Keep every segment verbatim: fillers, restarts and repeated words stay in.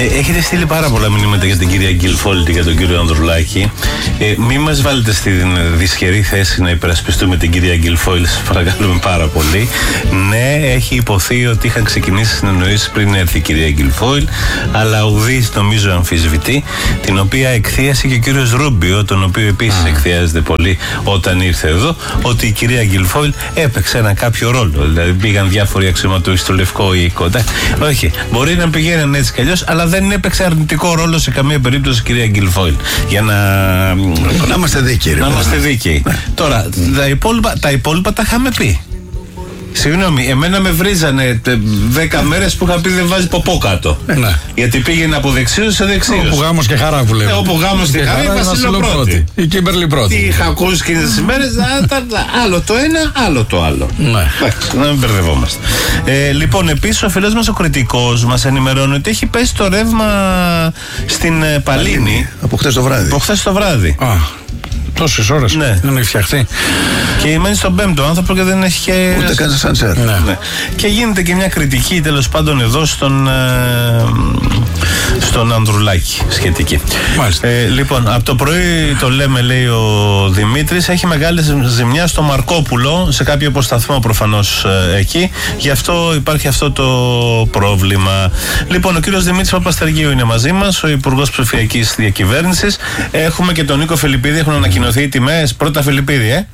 Ε, έχετε στείλει πάρα πολλά μηνύματα για την κυρία Γκυλφόλη και για τον κύριο Ανδρουλάκη. Ε, μην μας βάλετε στην δυσχερή θέση να υπερασπιστούμε την κυρία Γκυλφόλη, σας παρακαλούμε πάρα πολύ. Ναι, έχει υποθεί ότι είχαν ξεκινήσει συνεννοήσεις πριν έρθει η κυρία Γκυλφόλη, αλλά ουδής νομίζω αμφισβητεί, την οποία εκθίασε και ο κύριος Ρούμπιο, τον οποίο επίσης εκθιάζεται πολύ όταν ήρθε εδώ, ότι η κυρία Γκυλφόλη έπαιξε ένα κάποιο ρόλο. Δηλαδή πήγαν διάφοροι αξιωματούχοι στο Λευκό Οίκο. Όχι, μπορεί να πηγαίνουν έτσι κι αλλιώς, αλλά δεν έπαιξε αρνητικό ρόλο σε καμία περίπτωση η κυρία Γκυλφόλη. Για να. Να είμαστε δίκαιοι. Να είμαστε δίκαιοι. Ναι. Τώρα, τα υπόλοιπα, τα υπόλοιπα τα είχαμε πει. Συγγνώμη, εμένα με βρίζανε δέκα μέρες που είχα πει δεν βάζει ποπό κάτω. Ναι. Γιατί πήγαινε από δεξίους σε δεξίους. Όπου γάμος και χαρά που λέμε. Ε, όπου γάμος και, και χαρά, χαρά η Βασιλοπρώτη. Η Κίμπερλι πρώτη. Τι είχα ακούσει και τις ημέρες, άλλο το ένα, άλλο το άλλο. Ναι. Να μην μπερδευόμαστε. Ε, λοιπόν, επίσης ο φίλος μας ο Κριτικός μας ενημερώνει ότι έχει πέσει το ρεύμα στην Παλίνη. Από χθες το βράδυ. Από χθες το βράδυ. Α. Τόσες ώρες, ναι. Δεν έχει φτιαχτεί. Και μένει στον πέμπτο άνθρωπο και δεν έχει και. Ούτε καν σανσέρ. Ναι. Ναι. Και γίνεται και μια κριτική τέλος πάντων εδώ στον, ε, στον Ανδρουλάκη σχετική. Μάλιστα. Ε, λοιπόν, από το πρωί το λέμε, λέει ο Δημήτρης, έχει μεγάλη ζημιά στο Μαρκόπουλο, σε κάποιο αποσταθμό προφανώς ε, εκεί. Γι' αυτό υπάρχει αυτό το πρόβλημα. Λοιπόν, ο κύριος Δημήτρης Παπαστεργίου είναι μαζί μας, ο Υπουργός Ψηφιακής Διακυβέρνησης. Έχουμε και τον Νίκο Φελιππίδη, έχουν ανακοινωθεί οι τιμές. Πρώτα Φελιππίδη, ε.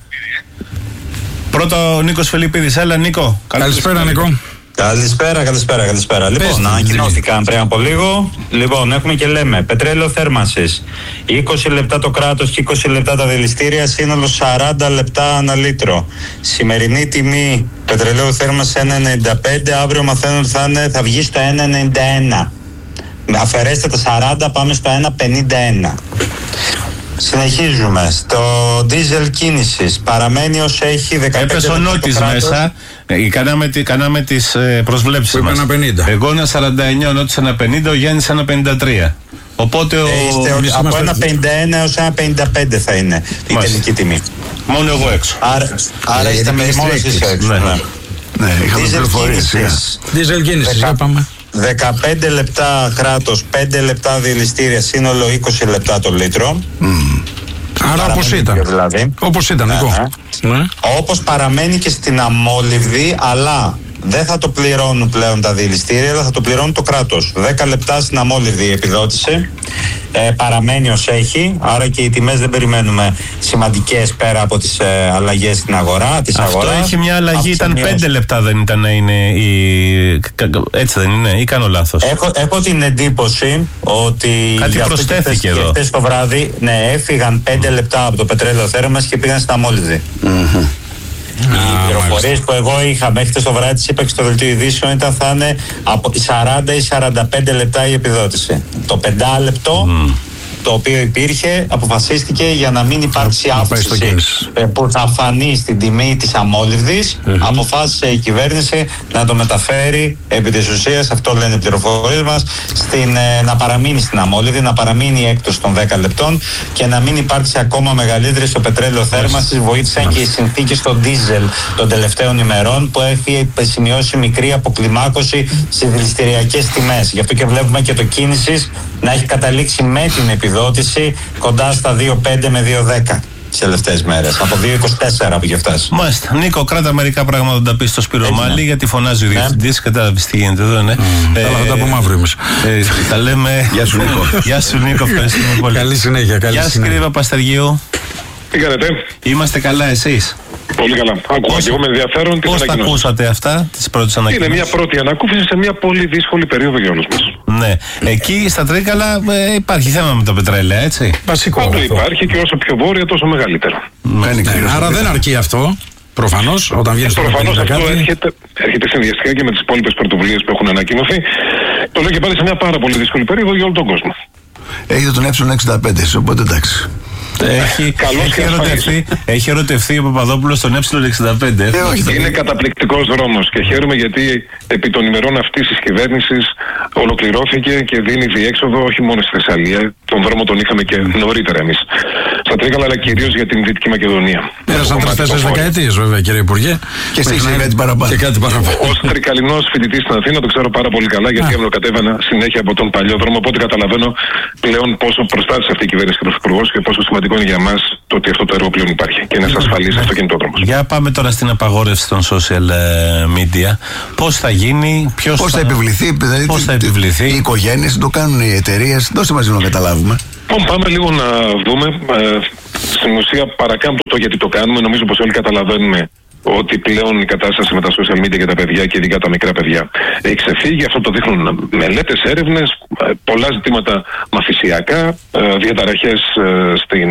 Πρώτα ο Νίκος Φελιππίδης. Έλα, Νίκο. Καλησπέρα, Νίκο. Καλησπέρα, καλησπέρα, καλησπέρα. Λοιπόν, ανακοινώθηκαν πριν από λίγο. Λοιπόν, έχουμε και λέμε πετρέλαιο θέρμανσης είκοσι λεπτά το κράτος και είκοσι λεπτά τα δηληστήρια, σύνολο σαράντα λεπτά ανά λίτρο. Σημερινή τιμή πετρελαίου θέρμανσης ένα ενενήντα πέντε, αύριο μαθαίνω ότι θα, είναι, θα βγει στο ένα ενενήντα ένα. Αφαιρέστε τα σαράντα, πάμε στο ένα πενήντα ένα. Συνεχίζουμε. Στο ντίζελ κίνησης παραμένει ως έχει δεκαπέντε. Έπεσε ο Νότης μέσα. Ε, κάναμε, κάναμε τις ε, προσβλέψεις μας. Εγώ ένα σαράντα εννιά, ο Νότης ένα πενήντα, ο Γιάννης ένα πενήντα τρία. Οπότε ο... ε, ο... από ένα πενήντα ένα έως ένα πενήντα πέντε θα είναι η Μάλιστα. τελική τιμή. Μόνο εγώ έξω. Άρα, άρα είστε με μόνο εσείς έξω. Ναι, ναι. ναι είχαμε πληροφορίες. Ντίζελ κίνησης, είπαμε. δεκαπέντε λεπτά κράτος, πέντε λεπτά δηληστήρια, σύνολο είκοσι λεπτά το λίτρο. Mm. Άρα όπως ήταν. Δηλαδή. Όπως ήταν, Νικό. Ναι. Όπως παραμένει και στην αμόλυβδη, αλλά δεν θα το πληρώνουν πλέον τα δηληστήρια, αλλά θα το πληρώνουν το κράτος. δέκα λεπτά στην αμόλυβδη η επιδότηση. Ε, παραμένει ως έχει, άρα και οι τιμές δεν περιμένουμε σημαντικές πέρα από τις ε, αλλαγές στην αγορά. Της Αυτό αγοράς. έχει μια αλλαγή, ήταν πέντε λεπτά, δεν ήταν να είναι η... έτσι δεν είναι ή κάνω λάθος? Έχω, έχω την εντύπωση ότι κάτι προσθέθηκε εδώ. Χθες το βράδυ, ναι, έφυγαν πέντε λεπτά από το πετρέλαιο θέρμανσης και πήγαν στην αμόλυβδη. Mm-hmm. Οι πληροφορίες που εγώ είχα μέχρι το βράδυ, της είπα και στο δελτίο ειδήσεων, ήταν θα είναι από σαράντα ή σαράντα πέντε λεπτά η επιδότηση. Το πεντάλεπτο mm. το οποίο υπήρχε αποφασίστηκε για να μην υπάρξει αύξηση που θα φανεί στην τιμή της αμόλυβδης. Mm-hmm. Αποφάσισε η κυβέρνηση να το μεταφέρει επί της ουσίας, αυτό λένε οι πληροφορίες μας, στην, ε, να παραμείνει στην αμόλυβδη, να παραμείνει η έκπτωση των δέκα λεπτών και να μην υπάρξει ακόμα μεγαλύτερη στο πετρέλαιο θέρμανσης. Βοήθησαν και οι συνθήκες στο ντίζελ των τελευταίων ημερών που έχει σημειώσει μικρή αποκλιμάκωση στις δηληστηριακές τιμές. Γι' αυτό και βλέπουμε και το κίνησης να έχει καταλήξει με την επιδότηση κοντά στα δύο πέντε με δύο δέκα τις τελευταίες μέρες. Από δύο είκοσι τέσσερα από αυτές. Μάλιστα. Νίκο, κράτα μερικά πράγματα να τα πει στο Σπύρο Μάλι, γιατί φωνάζει ο διευθυντής. Κατάλαβες τι γίνεται εδώ, ναι. Αλλά θα τα πούμε αύριο εμείς. Τα λέμε. Γεια σου, Νίκο. Γεια σου, Νίκο. Ευχαριστούμε πολύ. Καλή συνέχεια. Γεια σας, κύριε Παπαστεργίου. Τι κάνετε? Είμαστε καλά, εσείς? Πολύ καλά. Ακούω και εγώ με ενδιαφέρον τις ανακοινώσεις. Πώς τα ακούσατε αυτά, τις πρώτες ανακοινώσεις? Είναι μια πρώτη ανακούφιση σε μια πολύ δύσκολη περίοδο για όλους μας. Ναι. Εκεί στα Τρίκαλα ε, υπάρχει θέμα με το πετρέλαιο, έτσι. Βασικό. Πάντου υπάρχει και όσο πιο βόρεια τόσο μεγαλύτερα. Ναι, ναι, ναι. Άρα δεν αρκεί αυτό. Προφανώς, όταν βγαίνει στο Προφανώς αυτό έρχεται, έρχεται συνδυαστικά και με τις υπόλοιπες πρωτοβουλίες που έχουν ανακοινωθεί. Το λέω και πάλι σε μια πάρα πολύ δύσκολη περίοδο για όλο τον κόσμο. Έχετε τον ε εξήντα πέντε, οπότε εντάξει. Έχει, έχει, ερωτευθεί, έχει ερωτευθεί ο Παπαδόπουλος στον ε εξήντα πέντε. Ε, όχι, είναι καταπληκτικός δρόμος και χαίρομαι γιατί επί των ημερών αυτής της κυβέρνησης ολοκληρώθηκε και δίνει διέξοδο όχι μόνο στη Θεσσαλία τον δρόμο τον είχαμε και νωρίτερα εμείς στα Τρίκαλα, αλλά κυρίως για την Δυτική Μακεδονία. Πέρασαν τρεις-τέσσερις δεκαετίες, βέβαια, κύριε Υπουργέ. Και εσείς κάτι παραπάνω. Και κάτι παραπάνω. Ως τρικαλινός φοιτητής στην Αθήνα το ξέρω πάρα πολύ καλά, γιατί έμεινο κατέβαινα συνέχεια από τον παλιό δρόμο. Οπότε καταλαβαίνω πλέον πόσο προστάτησε αυτή η κυβέρνηση και ο Πρωθυπουργός και πόσο σημαντικό είναι για μας το ότι αυτό το έργο πλέον υπάρχει και είναι ασφαλής αυτοκινητόδρομος. Για πάμε τώρα στην απαγόρευση των social media. Πώς θα γίνει, ποιος πώς θα, θα επιβληθεί, δηλαδή πώς θα επιβληθεί. Οι οικογένειες, το κάνουν οι εταιρείες. Δώστε μας να καταλάβουμε. Λοιπόν, πάμε λίγο να δούμε. Ε, στην ουσία παρακάμπτω το γιατί το κάνουμε. Νομίζω πως όλοι καταλαβαίνουμε ότι πλέον η κατάσταση με τα social media και τα παιδιά και ειδικά τα μικρά παιδιά έχει ξεφύγει. Αυτό το δείχνουν μελέτες, έρευνες, πολλά ζητήματα μαθησιακά, διαταραχές στην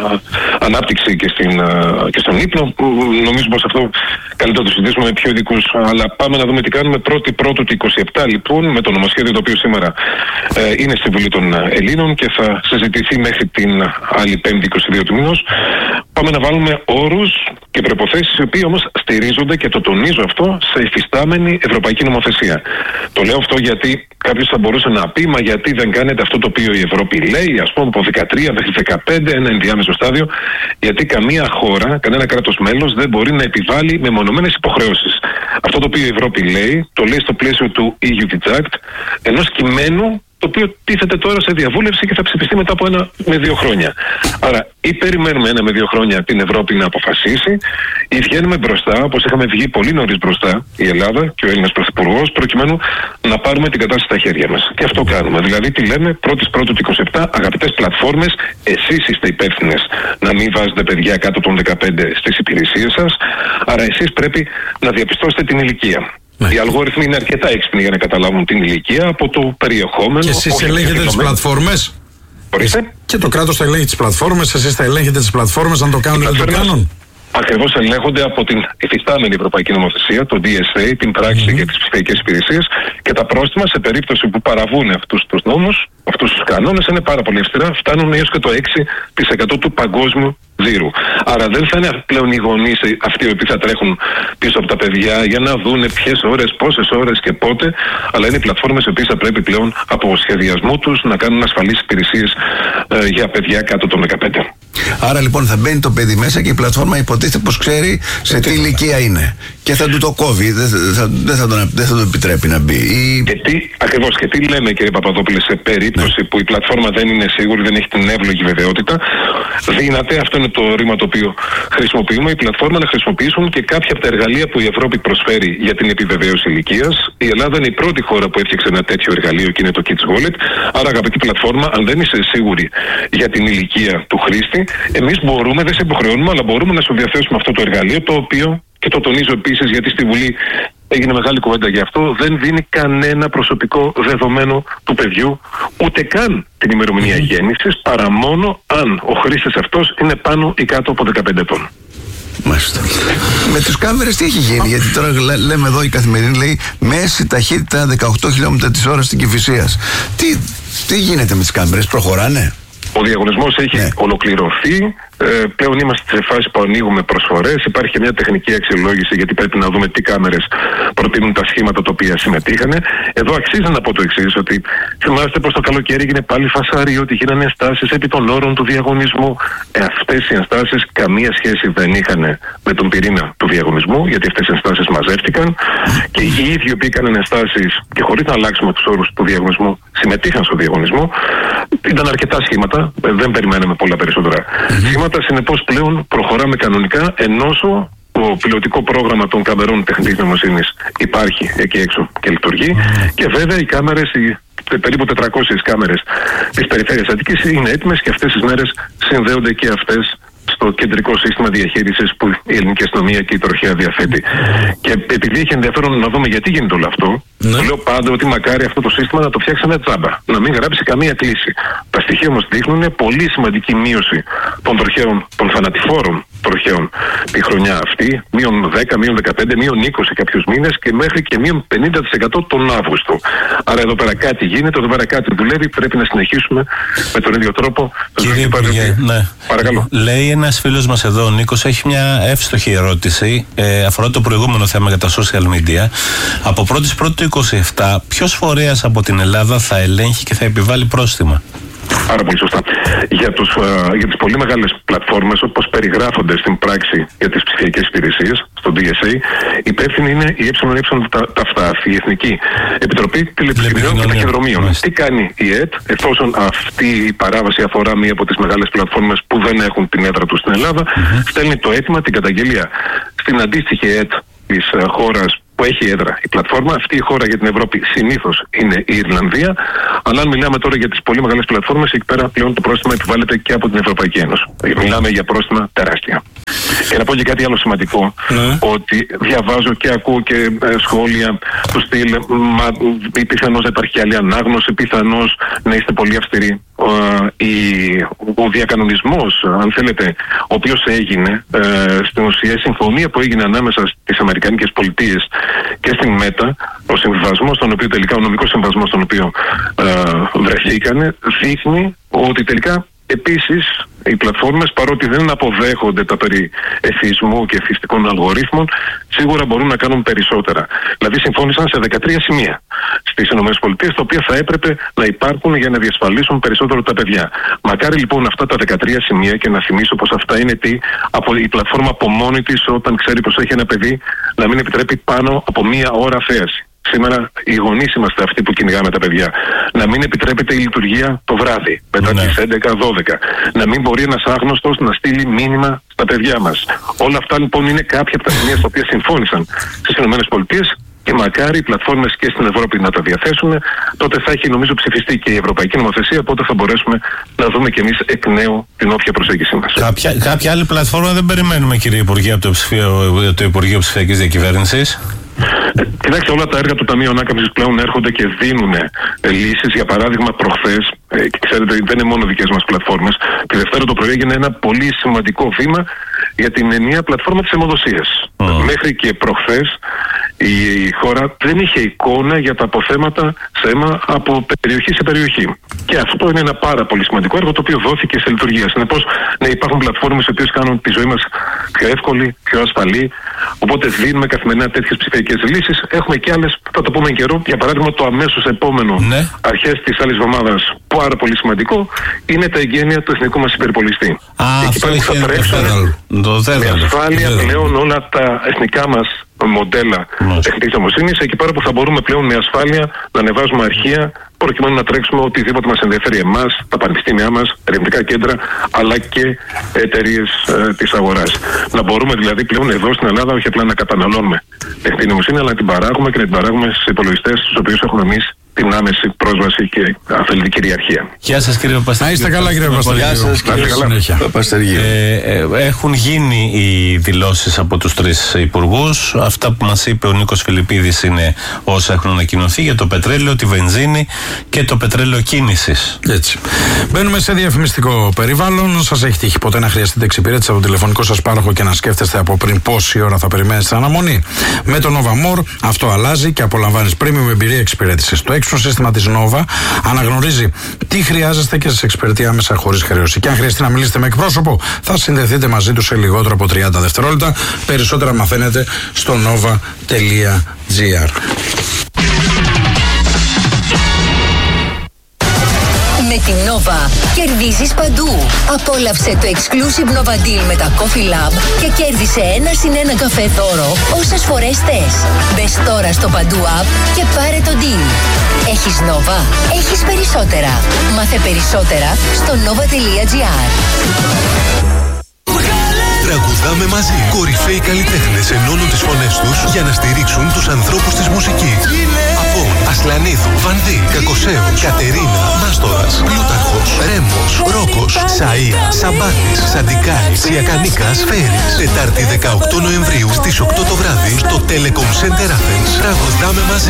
ανάπτυξη και, στην, και στον ύπνο. Νομίζω πως αυτό καλύτερα το συζητήσουμε με πιο ειδικούς. Αλλά πάμε να δούμε τι κάνουμε. Πρώτη πρώτου του είκοσι επτά λοιπόν, με το νομοσχέδιο το οποίο σήμερα είναι στη Βουλή των Ελλήνων και θα συζητηθεί μέχρι την άλλη πέμπτη είκοσι δύο του μήνος. Πάμε να βάλουμε όρους και προϋποθέσεις οι οποίοι όμως στηρίζονται, και το τονίζω αυτό, σε υφιστάμενη ευρωπαϊκή νομοθεσία. Το λέω αυτό γιατί κάποιος θα μπορούσε να πει, μα γιατί δεν κάνετε αυτό το οποίο η Ευρώπη λέει, ας πούμε από δεκατρία μέχρι δεκαπέντε, ένα ενδιάμεσο στάδιο, γιατί καμία χώρα, κανένα κράτος μέλος δεν μπορεί να επιβάλλει μεμονωμένες υποχρεώσεις. Αυτό το οποίο η Ευρώπη λέει, το λέει στο πλαίσιο του ι γιου Kids Act, ενός κειμένου το οποίο τίθεται τώρα σε διαβούλευση και θα ψηφιστεί μετά από ένα με δύο χρόνια. Άρα ή περιμένουμε ένα με δύο χρόνια την Ευρώπη να αποφασίσει, ή βγαίνουμε μπροστά, όπως είχαμε βγει πολύ νωρίς μπροστά η Ελλάδα και ο Έλληνας Πρωθυπουργός, προκειμένου να πάρουμε την κατάσταση στα χέρια μας. Και αυτό κάνουμε. Δηλαδή, τι λέμε, πρώτη πρώτου του είκοσι επτά, αγαπητές πλατφόρμες, εσείς είστε υπεύθυνες να μην βάζετε παιδιά κάτω των δεκαπέντε στις υπηρεσίες σας. Άρα, εσείς πρέπει να διαπιστώσετε την ηλικία. Ναι. Οι αλγόριθμοι είναι αρκετά έξυπνοι για να καταλάβουν την ηλικία από το περιεχόμενο. Και εσείς ελέγχετε τις πλατφόρμες. Ορίστε. Και το κράτος θα ελέγχει τις πλατφόρμες, εσείς θα ελέγχετε τις πλατφόρμες, αν το κάνουν ή δεν το κάνουν. Ακριβώς ελέγχονται από την υφιστάμενη ευρωπαϊκή νομοθεσία, το ντι ες έι, την πράξη mm-hmm. και τις ψηφιακές υπηρεσίες, και τα πρόστιμα σε περίπτωση που παραβούν αυτούς τους νόμους, αυτούς τους κανόνες, είναι πάρα πολύ αυστηρά, φτάνουν έως και το έξι τοις εκατό του παγκόσμιου ζήρου. Άρα δεν θα είναι πλέον οι γονείς αυτοί οι οποίοι θα τρέχουν πίσω από τα παιδιά για να δούνε ποιες ώρες, πόσες ώρες και πότε, αλλά είναι οι πλατφόρμες οι οποίες θα πρέπει πλέον από σχεδιασμό τους να κάνουν ασφαλείς υπηρεσίες ε, για παιδιά κάτω των δεκαπέντε. Άρα λοιπόν θα μπαίνει το παιδί μέσα και η πλατφόρμα υποτίθεται πως ξέρει σε τι ηλικία είναι. Και θα του το κόβει, δεν θα, δεν θα, τον, δεν θα τον επιτρέπει να μπει. Ή... Και τι, ακριβώς, και τι λέμε, κύριε Παπαδόπουλε, σε περίπτωση ναι. που η πλατφόρμα δεν είναι σίγουρη, δεν έχει την εύλογη βεβαιότητα, δύναται, αυτό είναι το ρήμα το οποίο χρησιμοποιούμε, η πλατφόρμα να χρησιμοποιήσουν και κάποια από τα εργαλεία που η Ευρώπη προσφέρει για την επιβεβαίωση ηλικίας. Η Ελλάδα είναι η πρώτη χώρα που έφτιαξε ένα τέτοιο εργαλείο και είναι το Kids Wallet. Άρα, αγαπητή πλατφόρμα, αν δεν είσαι σίγουρη για την ηλικία του χρήστη, εμείς μπορούμε, δεν σε υποχρεώνουμε, αλλά μπορούμε να σου διαθέσουμε αυτό το εργαλείο, το οποίο, και το τονίζω επίσης γιατί στη Βουλή έγινε μεγάλη κουβέντα γι' αυτό, δεν δίνει κανένα προσωπικό δεδομένο του παιδιού, ούτε καν την ημερομηνία mm-hmm. γέννησης, παρά μόνο αν ο χρήστης αυτός είναι πάνω ή κάτω από δεκαπέντε ετών. Μάλιστα. Με τις κάμερες τι έχει γίνει, γιατί τώρα λέμε εδώ η Καθημερινή λέει μέση ταχύτητα δεκαοκτώ χιλιόμετρα της ώρας στην Κηφισίας. Τι, τι γίνεται με τις κάμερες, προχωράνε? Ο διαγωνισμός έχει ναι. ολοκληρωθεί. Ε, πλέον είμαστε σε φάση που ανοίγουμε προσφορές. Υπάρχει και μια τεχνική αξιολόγηση, γιατί πρέπει να δούμε τι κάμερες προτείνουν τα σχήματα τα οποία συμμετείχαν. Εδώ αξίζει να πω το εξής, ότι θυμάστε πως το καλοκαίρι έγινε πάλι φασάρι, ότι γίνανε ενστάσεις επί των όρων του διαγωνισμού. Ε, αυτές οι ενστάσεις καμία σχέση δεν είχαν με τον πυρήνα του διαγωνισμού, γιατί αυτές οι ενστάσεις μαζεύτηκαν και οι ίδιοι που έκαναν ενστάσεις και χωρίς να αλλάξουμε τους όρους του διαγωνισμού συμμετείχαν στο διαγωνισμό. Ήταν αρκετά σχήματα, δεν περιμέναμε πολλά περισσότερα mm-hmm. σχήματα. Συνεπώς πλέον προχωράμε κανονικά, ενώ το πιλωτικό πρόγραμμα των καμερών τεχνητής νοημοσύνης υπάρχει εκεί έξω και λειτουργεί mm. και βέβαια οι κάμερες, οι περίπου τετρακόσιες κάμερες της περιφέρειας Αττικής είναι έτοιμες και αυτές τις μέρες συνδέονται και αυτές στο κεντρικό σύστημα διαχείρισης που η ελληνική αστυνομία και η τροχέα διαθέτει. Mm. Και επειδή έχει ενδιαφέρον να δούμε γιατί γίνεται όλο αυτό, mm. το λέω πάντα ότι μακάρι αυτό το σύστημα να το φτιάξαμε τζάμπα, να μην γράψει καμία κλίση. Τα στοιχεία όμως δείχνουν πολύ σημαντική μείωση των τροχαίων, των θανατηφόρων τροχαίων τη χρονιά αυτή, μείον δέκα, μείον δεκαπέντε, μείον είκοσι κάποιους μήνες και μέχρι και μείον πενήντα τοις εκατό τον Αύγουστο. Άρα εδώ πέρα κάτι γίνεται, εδώ πέρα κάτι δουλεύει, πρέπει να συνεχίσουμε με τον ίδιο τρόπο. Κύριε Υπουργέ, ναι. Παρακαλώ. Λέει ένας φίλος μας εδώ, ο Νίκος, έχει μια εύστοχη ερώτηση, ε, αφορά το προηγούμενο θέμα για τα social media. Από πρώτη πρώτη του είκοσι επτά, ποιος φορέας από την Ελλάδα θα ελέγχει και θα επιβάλλει πρόστιμα? Άρα πολύ σωστά. Για, τους, για τις πολύ μεγάλες πλατφόρμες, όπως περιγράφονται στην πράξη για τις ψηφιακές υπηρεσίες, στο ντι ες έι, υπεύθυνη είναι η ΕΕ ΤΑΦΤΑΦ, η Εθνική Επιτροπή Τηλεπικοινωνιών και Ταχυδρομείων. Τι κάνει η ΕΕΤ, εφόσον αυτή η παράβαση αφορά μία από τις μεγάλες πλατφόρμες που δεν έχουν την έδρα τους στην Ελλάδα, mm-hmm. στέλνει το αίτημα, την καταγγελία στην αντίστοιχη ΕΕΤ της χώρας που έχει έδρα η πλατφόρμα. Αυτή η χώρα για την Ευρώπη συνήθως είναι η Ιρλανδία. Αλλά αν μιλάμε τώρα για τις πολύ μεγάλες πλατφόρμες, εκεί πέρα πλέον το πρόστιμα επιβάλλεται και από την Ευρωπαϊκή Ένωση. Μιλάμε για πρόστιμα τεράστια. Και να πω και κάτι άλλο σημαντικό, ναι. ότι διαβάζω και ακούω και ε, σχόλια του στυλ, μα πιθανώς να υπάρχει και άλλη ανάγνωση, πιθανώς να είστε πολύ αυστηροί. Ε, η, ο διακανονισμός, αν θέλετε, ο οποίος έγινε, ε, στην ουσία η συμφωνία που έγινε ανάμεσα στις Αμερικανικές Πολιτείες και στην ΜΕΤΑ, ο συμβιβασμός, τον οποίο τελικά, ο νομικός συμβιβασμός τον οποίο ε, βρεθήκανε, δείχνει ότι τελικά επίσης οι πλατφόρμες, παρότι δεν αποδέχονται τα περί εθισμού και εθιστικών αλγορίθμων, σίγουρα μπορούν να κάνουν περισσότερα. Δηλαδή συμφώνησαν σε δεκατρία σημεία στις ΗΠΑ, τα οποία θα έπρεπε να υπάρχουν για να διασφαλίσουν περισσότερο τα παιδιά. Μακάρι λοιπόν αυτά τα δεκατρία σημεία, και να θυμίσω πως αυτά είναι τι, από η πλατφόρμα από μόνη της, όταν ξέρει πως έχει ένα παιδί, να μην επιτρέπει πάνω από μία ώρα θέαση. Σήμερα οι γονείς είμαστε αυτοί που κυνηγάμε τα παιδιά. Να μην επιτρέπεται η λειτουργία το βράδυ, μετά ναι. τις έντεκα δώδεκα. Να μην μπορεί ένας άγνωστος να στείλει μήνυμα στα παιδιά μας. Όλα αυτά λοιπόν είναι κάποια από τα σημεία στα οποία συμφώνησαν στις ΗΠΑ, και μακάρι οι πλατφόρμες και στην Ευρώπη να τα διαθέσουν. Τότε θα έχει νομίζω ψηφιστεί και η Ευρωπαϊκή Νομοθεσία, οπότε θα μπορέσουμε να δούμε και εμείς εκ νέου την όποια προσέγγιση μας. Κάποια, κάποια άλλη πλατφόρμα δεν περιμένουμε, κύριε Υπουργέ, από το, ψηφιο, το Υπουργείο Ψηφιακής Διακυβέρνησης? Ε, κοιτάξτε, όλα τα έργα του Ταμείου Ανάκαμψης πλέον έρχονται και δίνουν ε, λύσεις. Για παράδειγμα, προχθές, ε, και ξέρετε, δεν είναι μόνο δικές μας πλατφόρμες, τη Δευτέρα το πρωί έγινε ένα πολύ σημαντικό βήμα για την ενιαία πλατφόρμα της αιμοδοσίας. Mm. Μέχρι και προχθές η, η χώρα δεν είχε εικόνα για τα αποθέματα σε αίμα από περιοχή σε περιοχή. Και αυτό είναι ένα πάρα πολύ σημαντικό έργο, το οποίο δόθηκε σε λειτουργία. Συνεπώς, ναι, υπάρχουν πλατφόρμες οι οποίες κάνουν τη ζωή μας πιο εύκολη, πιο ασφαλή. Οπότε δίνουμε καθημερινά τέτοιες ψηφιακές λύσεις. Έχουμε και άλλες, θα το πούμε εν καιρό. Για παράδειγμα, το αμέσως επόμενο, ναι. αρχές της άλλης εβδομάδας, πάρα πολύ σημαντικό, είναι τα εγγένεια του εθνικού μας υπερπολιστή. Α, εκεί πέρα που θα τρέξουν με ασφάλεια πλέον όλα τα εθνικά μας μοντέλα τεχνητής νοημοσύνης, εκεί πέρα που θα μπορούμε πλέον με ασφάλεια να ανεβάζουμε αρχεία, προκειμένου να τρέξουμε οτιδήποτε μας ενδιαφέρει εμάς, τα πανεπιστήμια μας, ερευνητικά κέντρα, αλλά και εταιρείες ε, της αγοράς. Να μπορούμε δηλαδή πλέον εδώ στην Ελλάδα όχι απλά να καταναλώνουμε τεχνητή νοημοσύνη, αλλά να την παράγουμε και να την παράγουμε στους υπολογιστές, στους οποίους έχουμε εμείς την άμεση πρόσβαση και αν θέλετε κυριαρχία. Γεια σας, κύριε Παπαστεργίου. Να είστε καλά, κύριε Παπαστεργίου. Γεια σας, κύριε Παπαστεργίου. Ε, ε, έχουν γίνει οι δηλώσεις από τους τρεις υπουργούς. Αυτά που μας είπε ο Νίκος Φιλιππίδης είναι όσα έχουν ανακοινωθεί για το πετρέλαιο, τη βενζίνη και το πετρέλαιο κίνησης. Έτσι. Μπαίνουμε σε διαφημιστικό περιβάλλον. Σας έχει τύχει ποτέ να χρειαστείτε εξυπηρέτηση από το τηλεφωνικό σας πάροχο και να σκέφτεστε από πριν πόση ώρα θα περιμένετε στην αναμονή? Με το Nova More αυτό αλλάζει και απολαμβάνεις premium εμπειρία εξυπηρέτησης. Το έξυπνο σύστημα της Nova αναγνωρίζει τι χρειάζεστε και σας εξυπηρετεί άμεσα χωρίς χρέωση. Και αν χρειαστεί να μιλήσετε με εκπρόσωπο, θα συνδεθείτε μαζί του σε λιγότερο από τριάντα δευτερόλεπτα. Περισσότερα μαθαίνετε στο nova τελεία gr. Με την Nova κερδίζεις παντού. Απόλαυσε το exclusive Nova Deal με τα Coffee Lab και κέρδισε ένα συν ένα καφέ δώρο όσες φορές θες. Μπες τώρα στο Παντού App και πάρε το deal. Έχεις Nova, έχεις περισσότερα. Μάθε περισσότερα στο nova τελεία gr. Τραγουδάμε μαζί. Κορυφαίοι καλλιτέχνες ενώνουν τις φωνές τους για να στηρίξουν τους ανθρώπους της μουσικής. Από Ασλανίδου, Βανδύ, Κακοσέου, Κατερίνα, Μάστορας, Πλούταρχος, Ρέμος, Ρόκος, Σαΐα, Σαμπάνης, Σαντικάρης, Σιακανίκα, Σφαίρης. Τετάρτη δεκαοκτώ Νοεμβρίου στις οκτώ το βράδυ στο Telecom Center Athens. Τραγουδάμε μαζί.